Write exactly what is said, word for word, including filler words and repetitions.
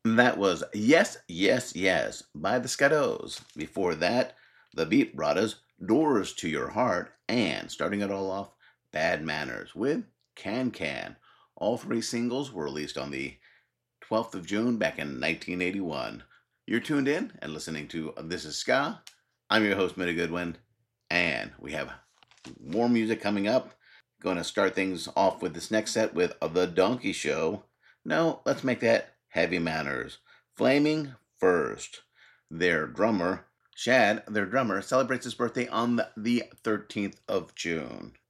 That was Yes, Yes, Yes by the Scados. Before that, the Beat brought us Doors to Your Heart, and starting it all off, Bad Manners with Can Can. All three singles were released on the twelfth of June back in nineteen eighty-one. You're tuned in and listening to This is Ska. I'm your host, Mitty Goodwin, and we have more music coming up. Going to start things off with this next set with The Donkey Show. No, let's make that Heavy Manners. Flaming First. Their drummer, Shad, their drummer, celebrates his birthday on the thirteenth of June.